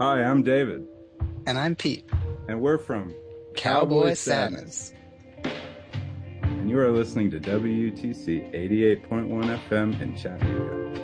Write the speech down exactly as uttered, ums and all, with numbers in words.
Hi, I'm David. And I'm Pete. And we're from Cowboy, Cowboy Sadness. Sadness. And you are listening to W T C eighty-eight point one F M in Chattanooga.